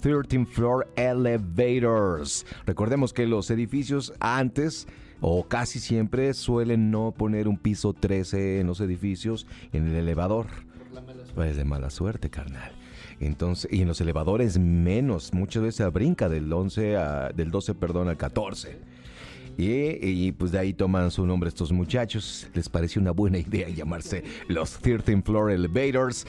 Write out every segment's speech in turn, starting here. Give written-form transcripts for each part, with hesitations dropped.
13th Floor Elevators. Recordemos que los edificios antes, o casi siempre, suelen no poner un piso 13 en los edificios en el elevador. Por la mala suerte. Pues de mala suerte, carnal. Entonces, y en los elevadores menos, muchas veces se brinca del 12 al 14. Y pues de ahí toman su nombre estos muchachos. Les pareció una buena idea llamarse los 13th Floor Elevators.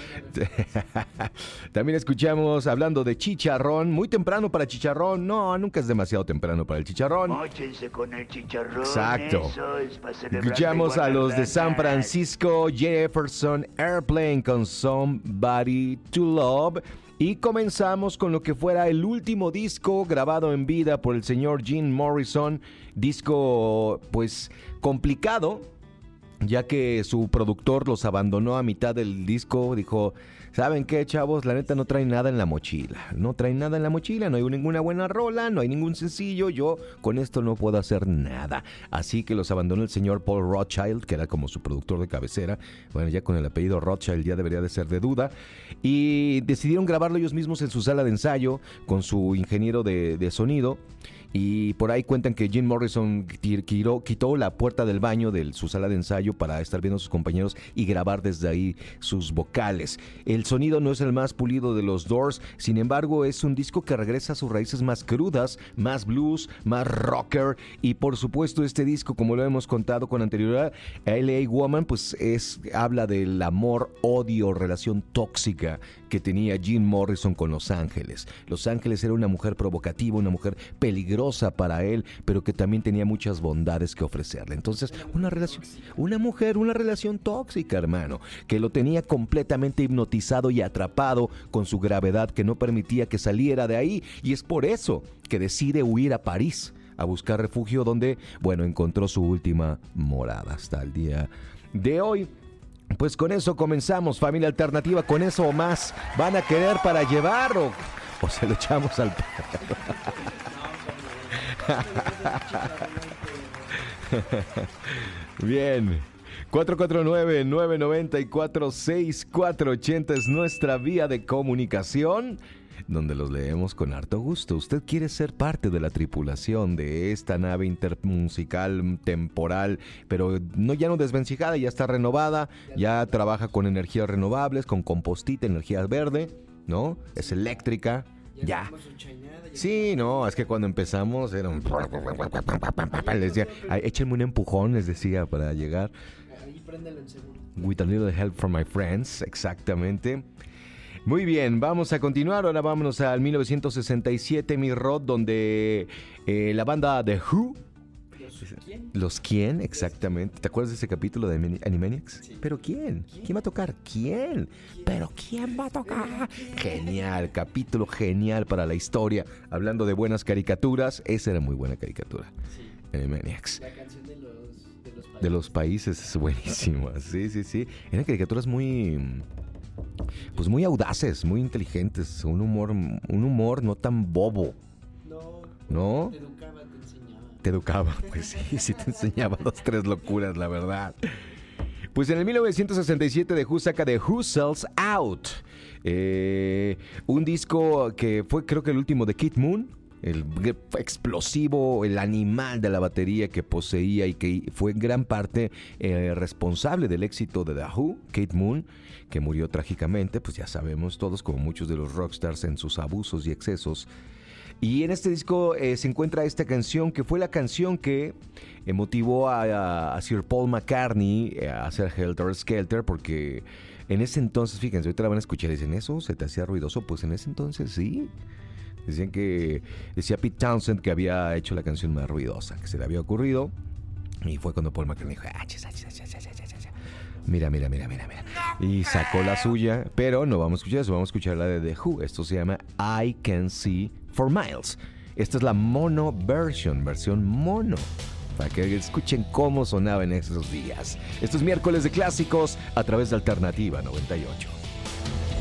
También escuchamos hablando de chicharrón. Muy temprano para chicharrón. No, nunca es demasiado temprano para el chicharrón. Móchense con el chicharrón. Exacto. Eso es para celebrar Escuchamos la a los de igualdad. San Francisco, Jefferson Airplane con Somebody to Love. Y comenzamos con lo que fuera el último disco grabado en vida por el señor Jim Morrison. Disco, pues, complicado, ya que su productor los abandonó a mitad del disco. Dijo, ¿saben qué, chavos? La neta no trae nada en la mochila. No trae nada en la mochila, no hay ninguna buena rola, no hay ningún sencillo. Yo con esto no puedo hacer nada. Así que los abandonó el señor Paul Rothchild, que era como su productor de cabecera. Bueno, ya con el apellido Rothschild ya debería de ser de duda. Y decidieron grabarlo ellos mismos en su sala de ensayo con su ingeniero de sonido. Y por ahí cuentan que Jim Morrison quitó la puerta del baño de su sala de ensayo para estar viendo a sus compañeros y grabar desde ahí sus vocales. El sonido no es el más pulido de los Doors, sin embargo es un disco que regresa a sus raíces más crudas, más blues, más rocker. Y por supuesto este disco, como lo hemos contado con anterioridad, LA Woman, pues habla del amor, odio, relación tóxica que tenía Jim Morrison con Los Ángeles. Los Ángeles era una mujer provocativa, una mujer peligrosa para él, pero que también tenía muchas bondades que ofrecerle. Entonces, una relación tóxica, hermano, que lo tenía completamente hipnotizado y atrapado con su gravedad que no permitía que saliera de ahí. Y es por eso que decide huir a París a buscar refugio, donde, bueno, encontró su última morada hasta el día de hoy. Pues con eso comenzamos, familia alternativa. Con eso o más van a querer para llevar o se lo echamos al perro. Bien, 449-994-6480 es nuestra vía de comunicación, donde los leemos con harto gusto. Usted quiere ser parte de la tripulación de esta nave intermusical temporal, pero ya no desvencijada, ya está renovada, ya trabaja con energías renovables, con compostita, energía verde, ¿no? Es eléctrica, ya. Sí, no, es que cuando empezamos era un... Les decía, échenme un empujón, les decía, para llegar. Ahí préndelo en segundo. With a little help from my friends, exactamente. Muy bien, vamos a continuar. Ahora vámonos al 1967, mi Rod, donde la banda The Who... ¿Quién? ¿Los quién? Exactamente. ¿Te acuerdas de ese capítulo de Animaniacs? Sí. ¿Pero quién? ¿Quién va a tocar? ¿Quién? ¿Pero quién va a tocar? Genial, capítulo genial para la historia. Hablando de buenas caricaturas, esa era muy buena caricatura. Sí. Animaniacs. La canción de los países. De los países es buenísima. Sí, sí, sí. Eran caricaturas muy... pues muy audaces, muy inteligentes. Un humor no tan bobo. No. ¿No? Te educaba, Pues sí te enseñaba 2, 3 locuras, la verdad. Pues en el 1967 The Who saca The Who Sells Out, un disco que fue, creo que el último de Keith Moon, el explosivo, el animal de la batería que poseía y que fue en gran parte responsable del éxito de The Who, Keith Moon, que murió trágicamente, pues ya sabemos todos, como muchos de los rockstars en sus abusos y excesos. Y en este disco se encuentra esta canción, que fue la canción que motivó a Sir Paul McCartney a hacer Helter Skelter, porque en ese entonces, fíjense, ahorita la van a escuchar y dicen, ¿eso se te hacía ruidoso? Pues en ese entonces sí. Decía Pete Townshend que había hecho la canción más ruidosa, que se le había ocurrido. Y fue cuando Paul McCartney dijo, mira. Y sacó la suya, pero no vamos a escuchar eso, vamos a escuchar la de The Who. Esto se llama I Can See for Miles. Esta es la mono versión mono, para que escuchen cómo sonaba en esos días. Estos miércoles de clásicos a través de Alternativa 98.